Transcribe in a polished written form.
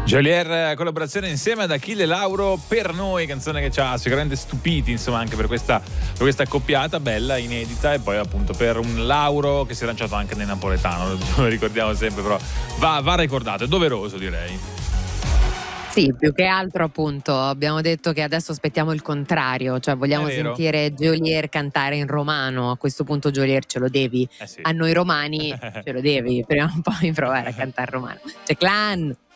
Geolier, collaborazione insieme ad Achille Lauro, Per noi, canzone che ci ha sicuramente stupiti, insomma, anche per questa accoppiata bella, inedita, e poi appunto per un Lauro che si è lanciato anche nel napoletano, lo ricordiamo sempre, però va ricordato, è doveroso, direi. Sì, più che altro appunto abbiamo detto che adesso aspettiamo il contrario, cioè vogliamo sentire Geolier cantare in romano. A questo punto Geolier ce lo devi, Sì. a noi romani ce lo devi prima o poi provare a cantare romano. C'è Clan.